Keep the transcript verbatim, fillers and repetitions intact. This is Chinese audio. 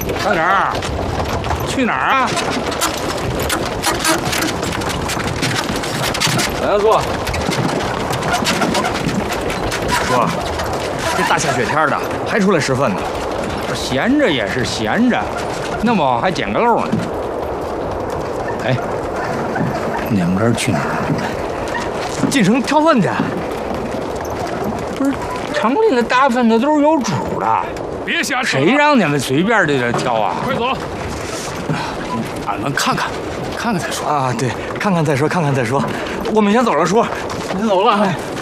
快点儿！去哪儿啊？ 来杨叔， 哥，这大下雪天的还出来拾粪呢？ 闲着也是闲着，那么还捡个漏呢。哎，你们这是去哪儿？ 进城挑粪去。 不是，城里的大粪子都是有主的， 别瞎扯！ 谁让你们随便就挑啊？ 快走！ 俺们看看，看看再说啊，对，看看再说，看看再说。我们先走了，叔。 先走了。